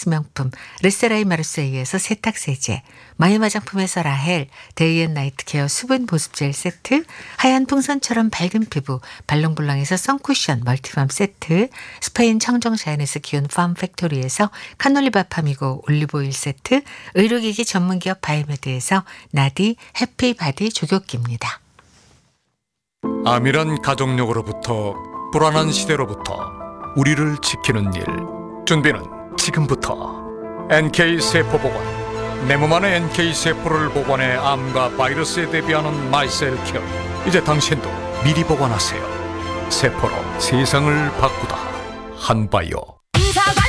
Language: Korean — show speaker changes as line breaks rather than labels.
프랑스 명품 르세라이 마르세이에서 세탁세제, 마이 화장품에서 라헬 데이앤나이트 케어 수분 보습젤 세트, 하얀 풍선처럼 밝은 피부 발롱블랑에서 선쿠션 멀티밤 세트, 스페인 청정자연에서 키운 팜팩토리에서 카놀리바 파미고 올리브오일 세트, 의료기기 전문기업 바이메드에서 나디 해피바디 조격기입니다.
암이란 가족력으로부터 불안한 시대로부터 우리를 지키는 일, 준비는 지금부터. NK세포보건, 내 몸 안에 NK세포를 보관해 암과 바이러스에 대비하는 마이셀케어. 이제 당신도 미리 보관하세요. 세포로 세상을 바꾸다. 한바이오.